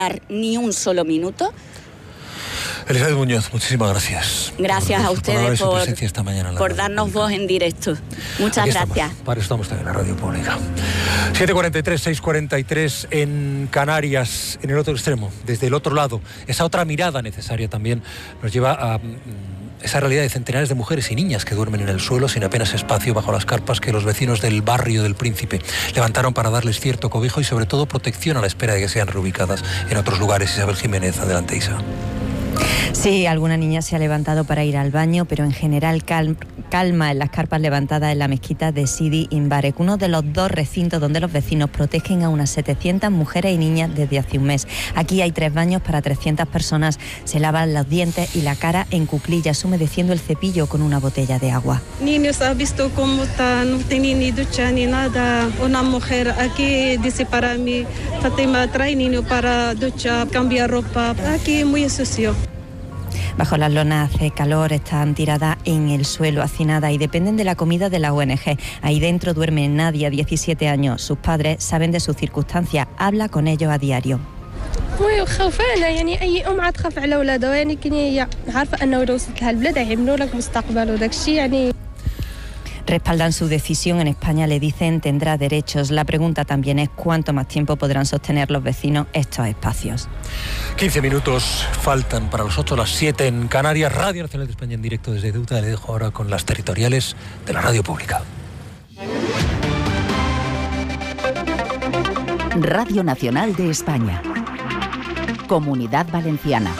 ni un solo minuto. Elizabeth Muñoz, muchísimas gracias. Gracias a ustedes por darnos pública. voz en directo. Muchas gracias. Para eso estamos también en la radio pública. 7:43, 6:43 en Canarias, en el otro extremo, desde el otro lado. Esa otra mirada necesaria también nos lleva a esa realidad de centenares de mujeres y niñas que duermen en el suelo sin apenas espacio bajo las carpas que los vecinos del barrio del Príncipe levantaron para darles cierto cobijo y sobre todo protección a la espera de que sean reubicadas en otros lugares. Isabel Jiménez, adelante, Isa. Sí, alguna niña se ha levantado para ir al baño, pero en general calma en las carpas levantadas en la mezquita de Sidi Imbarek, uno de los dos recintos donde los vecinos protegen a unas 700 mujeres y niñas desde hace un mes. Aquí hay 3 baños para 300 personas. Se lavan los dientes y la cara en cuclillas, humedeciendo el cepillo con una botella de agua. Niños, ¿has visto cómo están? No tienen ni ducha ni nada. Una mujer aquí dice para mí, Fátima, trae niño para ducha, cambiar ropa. Aquí muy sucio. Bajo las lonas hace calor, están tiradas en el suelo, hacinadas y dependen de la comida de la ONG. Ahí dentro duerme Nadia, 17 años. Sus padres saben de sus circunstancias, habla con ellos a diario. Respaldan su decisión. En España le dicen tendrá derechos. La pregunta también es cuánto más tiempo podrán sostener los vecinos estos espacios. 15 minutos faltan para los 8, las 7 en Canarias. Radio Nacional de España en directo desde Ceuta. Le dejo ahora con las territoriales de la radio pública. Radio Nacional de España. Comunidad Valenciana.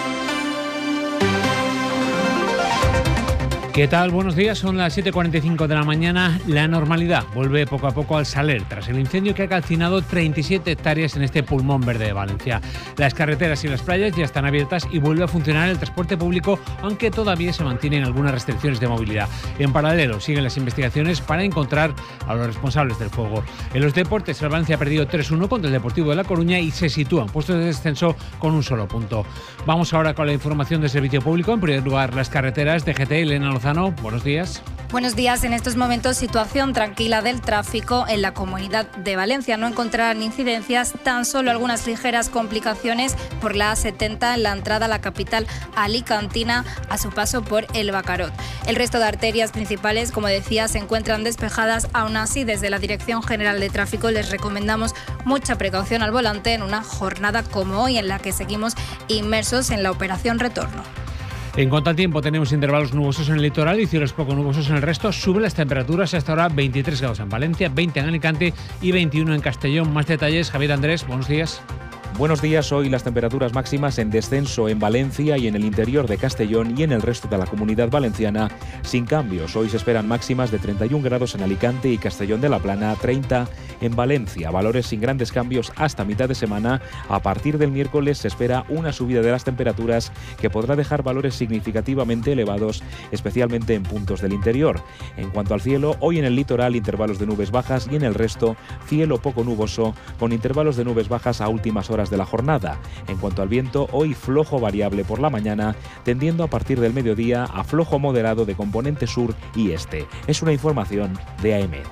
¿Qué tal? Buenos días, son las 7:45 de la mañana. La normalidad vuelve poco a poco al Saler tras el incendio que ha calcinado 37 hectáreas en este pulmón verde de Valencia. Las carreteras y las playas ya están abiertas y vuelve a funcionar el transporte público, aunque todavía se mantienen algunas restricciones de movilidad. En paralelo siguen las investigaciones para encontrar a los responsables del fuego. En los deportes, el Valencia ha perdido 3-1 contra el Deportivo de La Coruña y se sitúa en puestos de descenso con un solo punto. Vamos ahora con la información del servicio público. En primer lugar, las carreteras. DGT, Elena Lozano, buenos días. Buenos días. En estos momentos, situación tranquila del tráfico en la Comunidad de Valencia. No encontrarán incidencias, tan solo algunas ligeras complicaciones por la A70 en la entrada a la capital alicantina a su paso por El Bacarot. El resto de arterias principales, como decía, se encuentran despejadas. Aún así, desde la Dirección General de Tráfico les recomendamos mucha precaución al volante en una jornada como hoy, en la que seguimos inmersos en la operación retorno. En cuanto al tiempo, tenemos intervalos nubosos en el litoral y cielos poco nubosos en el resto. Suben las temperaturas, hasta ahora 23 grados en Valencia, 20 en Alicante y 21 en Castellón. Más detalles, Javier Andrés, buenos días. Buenos días. Hoy las temperaturas máximas en descenso en Valencia y en el interior de Castellón y en el resto de la Comunidad Valenciana sin cambios. Hoy se esperan máximas de 31 grados en Alicante y Castellón de la Plana, 30 en Valencia. Valores sin grandes cambios hasta mitad de semana. A partir del miércoles se espera una subida de las temperaturas que podrá dejar valores significativamente elevados, especialmente en puntos del interior. En cuanto al cielo, hoy en el litoral intervalos de nubes bajas y en el resto cielo poco nuboso con intervalos de nubes bajas a últimas horas de la jornada. En cuanto al viento, hoy flojo variable por la mañana, tendiendo a partir del mediodía a flojo moderado de componente sur y este. Es una información de AEMET.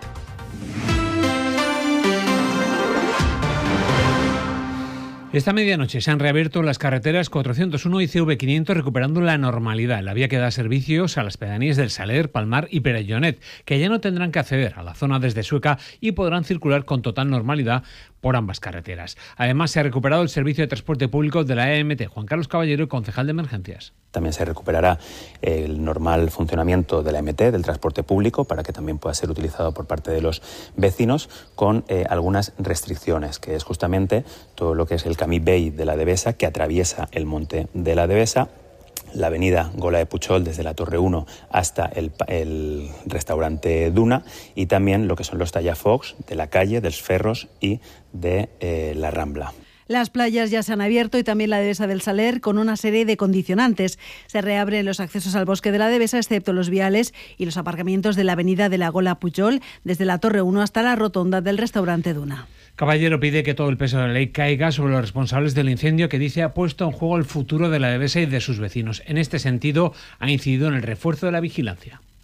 Esta medianoche se han reabierto las carreteras 401 y CV500 recuperando la normalidad. La vía que da servicios a las pedanías del Saler, Palmar y Perellonet, que ya no tendrán que acceder a la zona desde Sueca y podrán circular con total normalidad por ambas carreteras. Además, se ha recuperado el servicio de transporte público de la EMT. Juan Carlos Caballero, concejal de Emergencias. También se recuperará el normal funcionamiento de la EMT, del transporte público, para que también pueda ser utilizado por parte de los vecinos, con algunas restricciones, que es justamente todo lo que es el Camí Vell de la Devesa, que atraviesa el monte de la Devesa, la avenida Gola de Puchol desde la Torre 1 hasta el restaurante Duna, y también lo que son los tallafocs de la calle, dels Ferros y de la Rambla. Las playas ya se han abierto y también la Devesa del Saler con una serie de condicionantes. Se reabren los accesos al bosque de la Devesa, excepto los viales y los aparcamientos de la avenida de la Gola Puchol, desde la Torre 1 hasta la rotonda del restaurante Duna. Caballero pide que todo el peso de la ley caiga sobre los responsables del incendio que dice ha puesto en juego el futuro de la Devesa y de sus vecinos. En este sentido, ha incidido en el refuerzo de la vigilancia.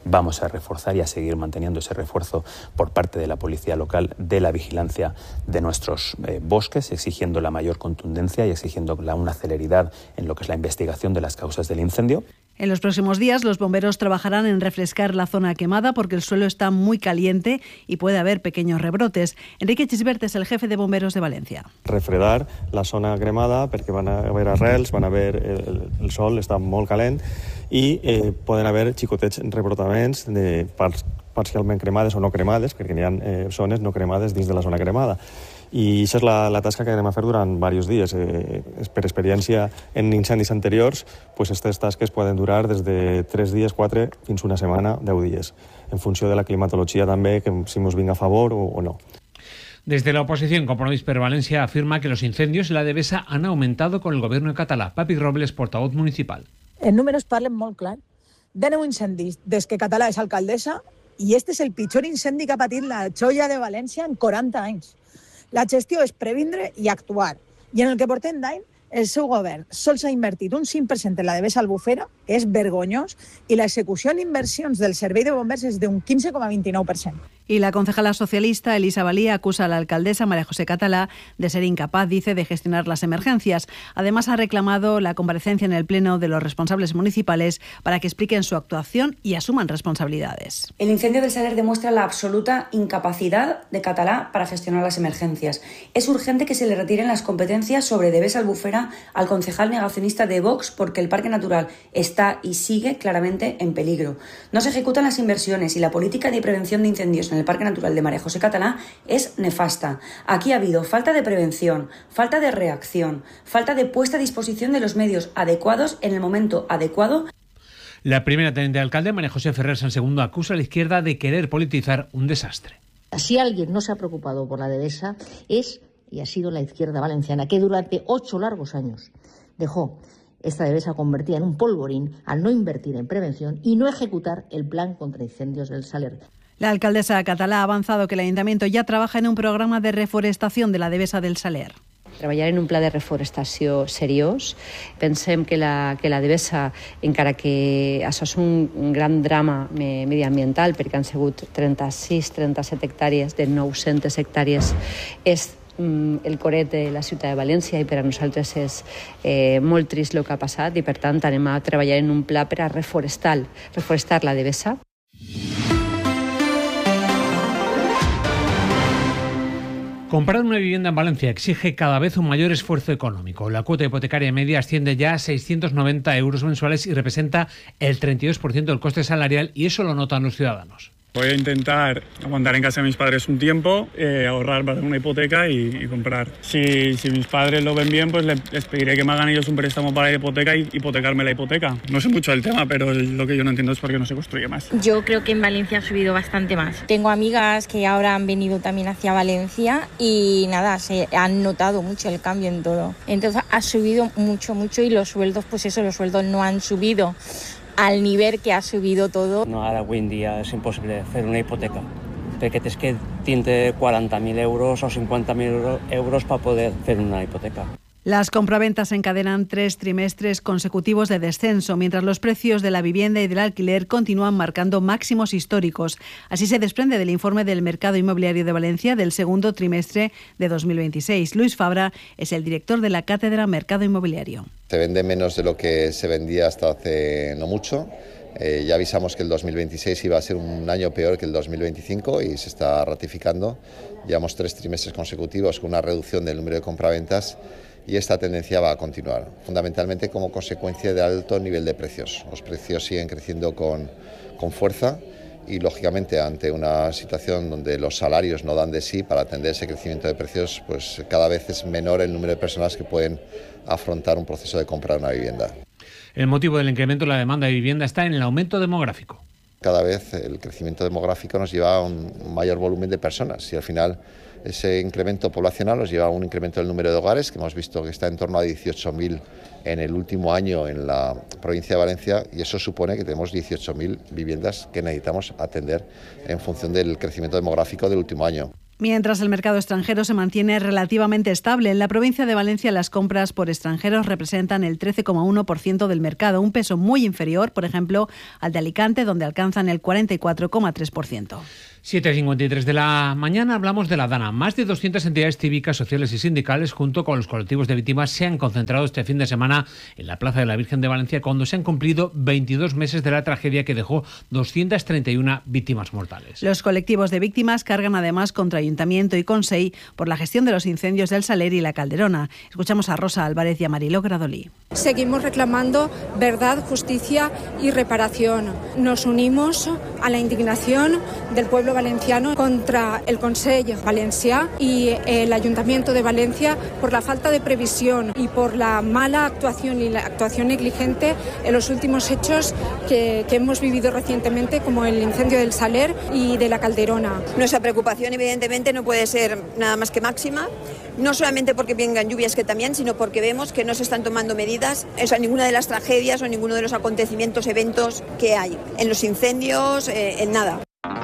Vamos a reforzar y a seguir manteniendo ese refuerzo por parte de la policía local de la vigilancia de nuestros bosques, exigiendo la mayor contundencia y exigiendo una celeridad en lo que es la investigación de las causas del incendio. En los próximos días los bomberos trabajarán en refrescar la zona quemada porque el suelo está muy caliente y puede haber pequeños rebrotes. Enrique Chisbert es el jefe de bomberos de Valencia. Refredar la zona cremada perquè van haver arrels, van haver el sol està molt calent i poden haver xicotets rebrotaments de parts parcialment cremades o no cremades, perquè hi ha zones no cremades dins de la zona cremada. I això és la tasca que anem a fer durant diversos dies. Per experiència en incendis anteriors, pues aquestes tasques poden durar des de 3 dies, 4, fins una setmana, 10 dies, en funció de la climatologia també, que si ens vinga a favor o no. Desde la oposición, Compromís per Valencia afirma que los incendios en la Devesa han aumentado con el gobierno català. Papi Robles, portavoz municipal. Els números parlen molt clar. De 9 incendis des que Català és alcaldessa i este és el pitjor incendi que ha patit la Xoia de València en 40 anys. La gestió és previndre i actuar. I en el que portem d'any, el seu govern sols ha invertit un 5% en la Devesa Albufera, que és vergonyós, i l'execució en inversions del servei de bombers és d'un 15,29%. Y la concejala socialista Elisa Valía acusa a la alcaldesa María José Català de ser incapaz, dice, de gestionar las emergencias. Además, ha reclamado la comparecencia en el Pleno de los responsables municipales para que expliquen su actuación y asuman responsabilidades. El incendio del Saler demuestra la absoluta incapacidad de Català para gestionar las emergencias. Es urgente que se le retiren las competencias sobre Devesa Albufera al concejal negacionista de Vox porque el parque natural está y sigue claramente en peligro. No se ejecutan las inversiones y la política de prevención de incendios en el Parque Natural de María José Català es nefasta. Aquí ha habido falta de prevención, falta de reacción, falta de puesta a disposición de los medios adecuados en el momento adecuado. La primera teniente de alcalde, María José Ferrer San Segundo, acusa a la izquierda de querer politizar un desastre. Si alguien no se ha preocupado por la Devesa es y ha sido la izquierda valenciana, que durante 8 largos años dejó esta Devesa convertida en un polvorín al no invertir en prevención y no ejecutar el plan contra incendios del Saler. La alcaldesa català ha avanzado que el Ayuntamiento ya trabaja en un programa de reforestación de la Devesa del Saler. Treballar en un pla de reforestació seriós. Pensem que la Devesa, encara que això és un gran drama mediambiental, perquè han sigut 36-37 hectàrees de 900 hectàrees, és el coret de la ciutat de València i per a nosaltres és molt trist el que ha passat i per tant anem a treballar en un pla per a reforestar la Devesa. Comprar una vivienda en Valencia exige cada vez un mayor esfuerzo económico. La cuota hipotecaria media asciende ya a 690 euros mensuales y representa el 32% del coste salarial, y eso lo notan los ciudadanos. Voy a intentar aguantar en casa de mis padres un tiempo, ahorrar para una hipoteca y comprar. Si mis padres lo ven bien, pues les pediré que me hagan ellos un préstamo para la hipoteca y hipotecarme la hipoteca. No sé mucho del tema, pero lo que yo no entiendo es por qué no se construye más. Yo creo que en Valencia ha subido bastante más. Tengo amigas que ahora han venido también hacia Valencia y nada, se han notado mucho el cambio en todo. Entonces ha subido mucho y los sueldos, pues eso, los sueldos no han subido al nivel que ha subido todo. No, ara avui en dia és impossible fer una hipoteca, perquè tens que tindre 40.000 euros o 50.000 euros para poder fer una hipoteca. Las compraventas encadenan 3 trimestres consecutivos de descenso, mientras los precios de la vivienda y del alquiler continúan marcando máximos históricos. Así se desprende del informe del Mercado Inmobiliario de Valencia del segundo trimestre de 2026. Luis Fabra es el director de la Cátedra Mercado Inmobiliario. Se vende menos de lo que se vendía hasta hace no mucho. Ya avisamos que el 2026 iba a ser un año peor que el 2025 y se está ratificando. Llevamos 3 trimestres consecutivos con una reducción del número de compraventas y esta tendencia va a continuar, fundamentalmente como consecuencia del alto nivel de precios. Los precios siguen creciendo con fuerza y, lógicamente, ante una situación donde los salarios no dan de sí para atender ese crecimiento de precios, pues cada vez es menor el número de personas que pueden afrontar un proceso de comprar una vivienda. El motivo del incremento de la demanda de vivienda está en el aumento demográfico. Cada vez el crecimiento demográfico nos lleva a un mayor volumen de personas y al final ese incremento poblacional nos lleva a un incremento del número de hogares, que hemos visto que está en torno a 18.000 en el último año en la provincia de Valencia, y eso supone que tenemos 18.000 viviendas que necesitamos atender en función del crecimiento demográfico del último año. Mientras el mercado extranjero se mantiene relativamente estable, en la provincia de Valencia las compras por extranjeros representan el 13,1% del mercado, un peso muy inferior, por ejemplo, al de Alicante, donde alcanzan el 44,3%. 7:53 de la mañana hablamos de la Dana. Más de 200 entidades cívicas, sociales y sindicales, junto con los colectivos de víctimas, se han concentrado este fin de semana en la Plaza de la Virgen de Valencia, cuando se han cumplido 22 meses de la tragedia que dejó 231 víctimas mortales. Los colectivos de víctimas cargan además contra Ayuntamiento y Consell por la gestión de los incendios del Saler y la Calderona. Escuchamos a Rosa Álvarez y a Mariló Gradolí. Seguimos reclamando verdad, justicia y reparación. Nos unimos a la indignación del pueblo valenciano contra el Consell Valencià y el Ayuntamiento de Valencia por la falta de previsión y por la mala actuación y la actuación negligente en los últimos hechos que hemos vivido recientemente, como el incendio del Saler y de la Calderona. Nuestra preocupación, evidentemente, no puede ser nada más que máxima, no solamente porque vengan lluvias, que también, sino porque vemos que no se están tomando medidas, o sea, ninguna de las tragedias o ninguno de los acontecimientos, eventos que hay, en los incendios, en nada.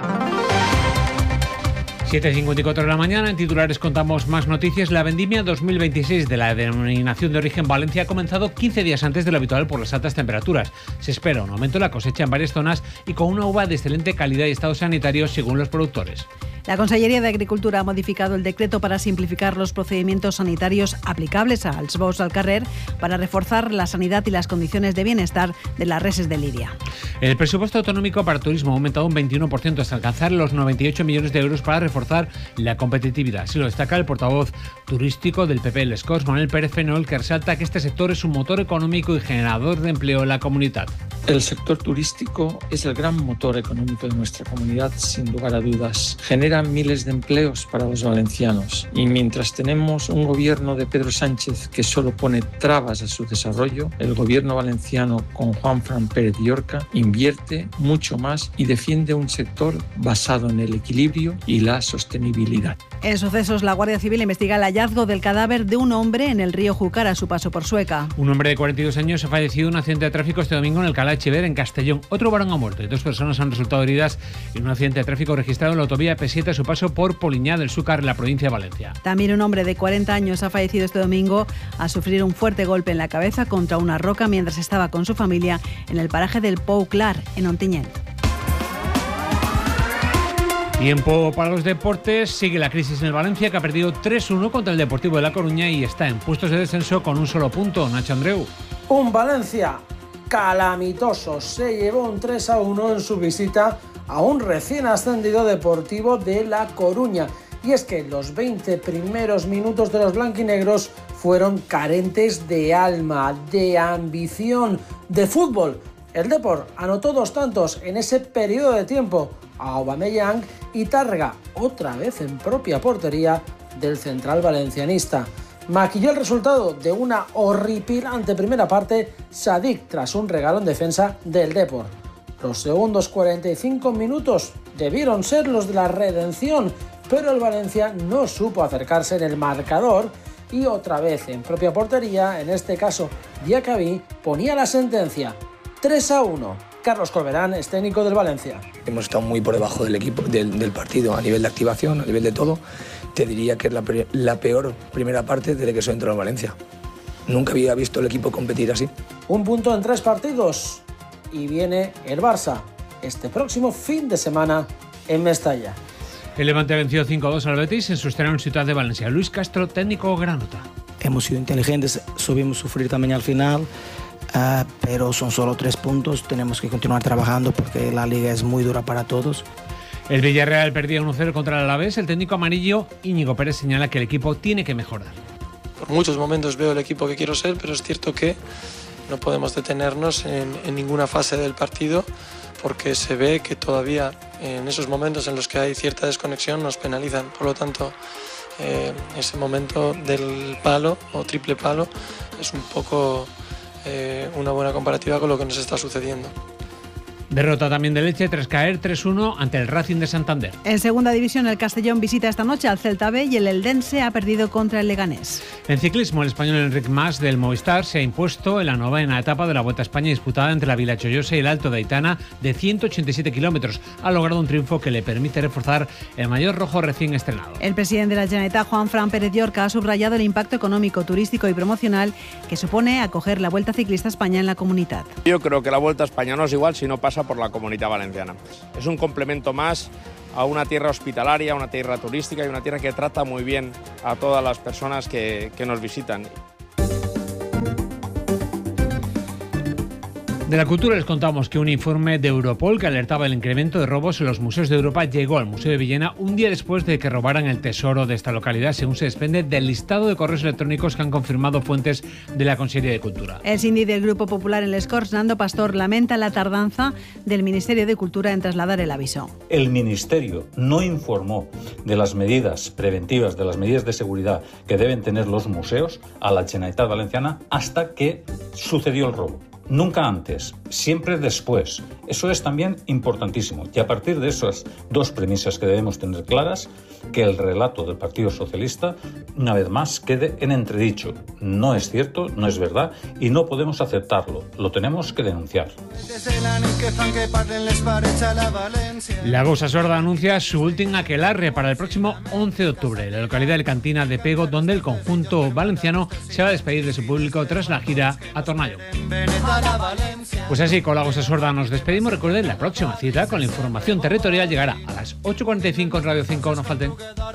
7:54 de la mañana, en titulares contamos más noticias. La vendimia 2026 de la denominación de origen Valencia ha comenzado 15 días antes de lo habitual por las altas temperaturas. Se espera un aumento de la cosecha en varias zonas y con una uva de excelente calidad y estado sanitario según los productores. La Conselleria de Agricultura ha modificado el decreto para simplificar los procedimientos sanitarios aplicables als bous al carrer para reforzar la sanidad y las condiciones de bienestar de las reses de lidia. El presupuesto autonómico para turismo ha aumentado un 21% hasta alcanzar los 98 millones de euros para reforzar la competitividad. Así lo destaca el portavoz turístico del PP, Les Corts, Manuel Pérez Fenol, que resalta que este sector es un motor económico y generador de empleo en la comunidad. El sector turístico es el gran motor económico de nuestra comunidad, sin lugar a dudas. Genera miles de empleos para los valencianos y mientras tenemos un gobierno de Pedro Sánchez que solo pone trabas a su desarrollo, el gobierno valenciano con Juanfran Pérez Llorca invierte mucho más y defiende un sector basado en el equilibrio y la sostenibilidad. En sucesos, la Guardia Civil investiga el hallazgo del cadáver de un hombre en el río Júcar a su paso por Sueca. Un hombre de 42 años ha fallecido en un accidente de tráfico este domingo en el Cala Echever, en Castellón. Otro varón ha muerto y 2 personas han resultado heridas en un accidente de tráfico registrado en la autovía P7 a su paso por Poliñá del Xúcar, en la provincia de Valencia. También un hombre de 40 años ha fallecido este domingo a sufrir un fuerte golpe en la cabeza contra una roca mientras estaba con su familia en el paraje del Pou Clar, en Ontinyent. Tiempo para los deportes. Sigue la crisis en el Valencia, que ha perdido 3-1 contra el Deportivo de La Coruña y está en puestos de descenso con un solo punto. Nacho Andreu. Un Valencia calamitoso. Se llevó un 3-1 en su visita a un recién ascendido Deportivo de La Coruña. Y es que los 20 primeros minutos de los blanquinegros fueron carentes de alma, de ambición, de fútbol. El Depor anotó 2 tantos en ese periodo de tiempo a Aubameyang y Tárrega, otra vez en propia portería del central valencianista. Maquilló el resultado de una horripilante primera parte Sadik tras un regalo en defensa del Depor. Los segundos 45 minutos debieron ser los de la redención, pero el Valencia no supo acercarse en el marcador y otra vez en propia portería, en este caso Diacabí, ponía la sentencia. 3-1. Carlos Corberán es técnico del Valencia. Hemos estado muy por debajo del equipo, del partido, a nivel de activación, a nivel de todo. Te diría que es la peor primera parte desde que soy entrado en Valencia. Nunca había visto el equipo competir así. Un punto en 3 partidos y viene el Barça este próximo fin de semana en Mestalla. El Levante ha vencido 5-2 al Betis en su estreno en Ciudad de Valencia. Luis Castro, técnico granota. Hemos sido inteligentes, subimos sufrir también al final. Pero son solo 3 puntos, tenemos que continuar trabajando porque la liga es muy dura para todos. El Villarreal perdía 1-0 contra el Alavés. El técnico amarillo Íñigo Pérez señala que el equipo tiene que mejorar. Por muchos momentos veo el equipo que quiero ser, pero es cierto que no podemos detenernos en ninguna fase del partido porque se ve que todavía en esos momentos en los que hay cierta desconexión nos penalizan. Por lo tanto, ese momento del palo o triple palo es un poco una buena comparativa con lo que nos está sucediendo. Derrota también de Elche tras caer 3-1 ante el Racing de Santander. En segunda división, el Castellón visita esta noche al Celta B y el Eldense ha perdido contra el Leganés. En ciclismo, el español Enric Mas del Movistar se ha impuesto en la novena etapa de la Vuelta a España disputada entre la Vila Chollosa y el Alto de Aitana de 187 kilómetros. Ha logrado un triunfo que le permite reforzar el maillot rojo recién estrenado. El presidente de la Generalitat, Juan Fran Pérez Llorca, ha subrayado el impacto económico, turístico y promocional que supone acoger la Vuelta Ciclista a España en la Comunitat. Yo creo que la Vuelta a España no es igual si no pasa por la Comunidad Valenciana. Es un complemento más a una tierra hospitalaria, una tierra turística y una tierra que trata muy bien a todas las personas que nos visitan. De la cultura les contamos que un informe de Europol que alertaba el incremento de robos en los museos de Europa llegó al Museo de Villena un día después de que robaran el tesoro de esta localidad, según se desprende del listado de correos electrónicos que han confirmado fuentes de la Consellería de Cultura. El síndic del Grupo Popular en Les Corts, Nando Pastor, lamenta la tardanza del Ministerio de Cultura en trasladar el aviso. El Ministerio no informó de las medidas preventivas, de las medidas de seguridad que deben tener los museos a la Generalitat Valenciana hasta que sucedió el robo. Nunca antes, siempre después. Eso es también importantísimo. Y a partir de esas dos premisas que debemos tener claras, que el relato del Partido Socialista, una vez más, quede en entredicho. No es cierto, no es verdad y no podemos aceptarlo. Lo tenemos que denunciar. La Gosa Sorda anuncia su última aquelarre para el próximo 11 de octubre, en la localidad de Cantina de Pego, donde el conjunto valenciano se va a despedir de su público tras la gira a Tornallo. Pues así, con la Gosa Sorda nos despedimos. Recuerden, la próxima cita con la información territorial llegará a las 8:45 en Radio 5. No falten.